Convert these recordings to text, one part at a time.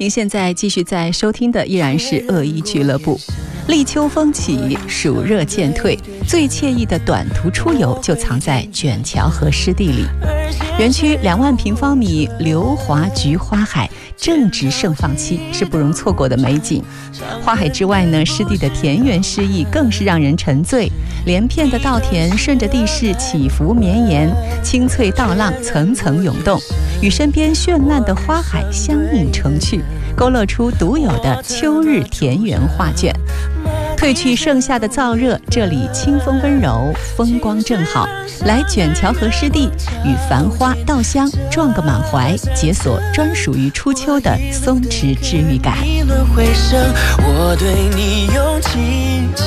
您现在继续在收听的依然是恶意俱乐部。立秋风起，暑热渐退，最惬意的短途出游就藏在卷桥和湿地里。园区2万平方米，榴华菊花海正值盛放期，是不容错过的美景。花海之外呢，湿地的田园诗意更是让人沉醉。连片的稻田顺着地势起伏绵延，清脆稻浪层层涌动，与身边绚烂的花海相映成趣，勾勒出独有的秋日田园画卷。褪去盛夏的燥热，这里清风温柔，风光正好。来卷桥和湿地，与繁花稻香撞个满怀，解锁专属于初秋的松弛治愈感。 一轮回声，我对你用尽几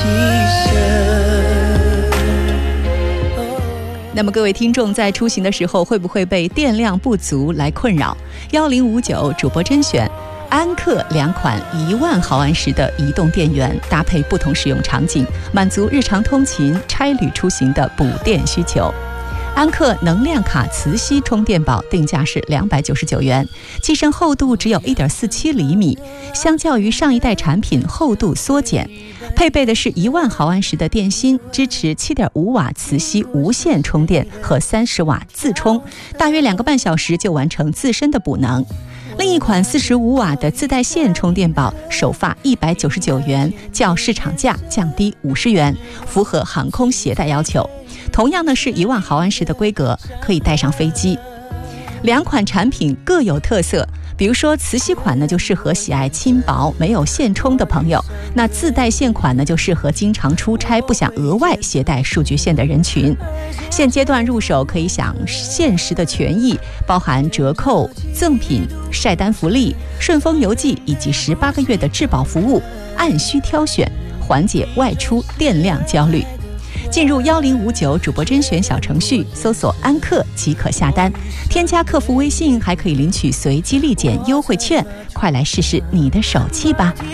生。 那么各位听众在出行的时候，会不会被电量不足来困扰？1059主播甄选安克2款1万毫安时的移动电源，搭配不同使用场景，满足日常通勤、差旅出行的补电需求。安克能量卡磁吸充电宝定价是299元，机身厚度只有 1.47 厘米，相较于上一代产品厚度缩减。配备的是1万毫安时的电芯，支持 7.5 瓦磁吸无线充电和30瓦自充，大约2个半小时就完成自身的补能。另一款45瓦的自带线充电宝首发199元，较市场价降低50元，符合航空携带要求。同样呢是1万毫安时的规格，可以带上飞机。2款产品各有特色，比如说磁吸款呢就适合喜爱轻薄没有线充的朋友，那自带线款呢就适合经常出差不想额外携带数据线的人群。现阶段入手可以享限时的权益，包含折扣、赠品、晒单福利、顺丰邮寄以及18个月的质保服务，按需挑选，缓解外出电量焦虑。进入1059主播甄选小程序，搜索安克即可下单，添加客服微信还可以领取随机立减优惠券，快来试试你的手气吧。